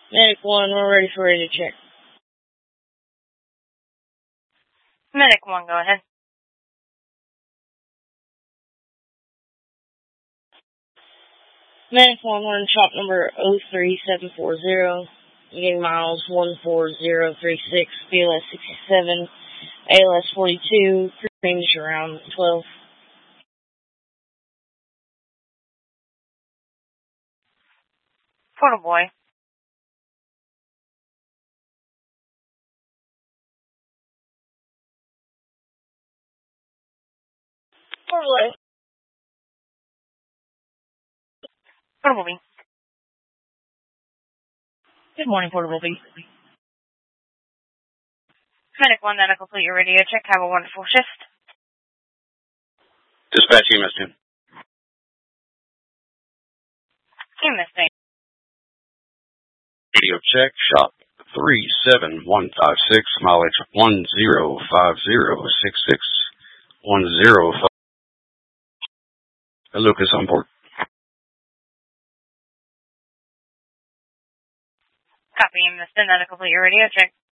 Medic 1, we're ready for radio check. Medic 1, go ahead. Medic 1, we're in shop number 03740. Getting miles 14036, BLS 67, ALS 42, range around 12. Portal boy. Portal. Portable B. Good morning, Portable B. Medic 1, that'll complete your radio check. Have a wonderful shift. Dispatch EMS 2. EMS 8. Radio check, shop 37156, mileage 105066, 105. Lucas on board. Copy EMS 10, that'll complete your radio check.